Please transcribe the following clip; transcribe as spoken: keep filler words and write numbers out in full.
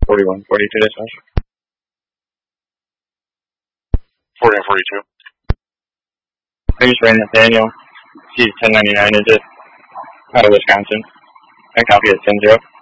forty-one forty-two dispatch. forty-one forty-two. I just ran Nathaniel. He's ten ninety-nine, is it? Out of Wisconsin. I copy it ten zero.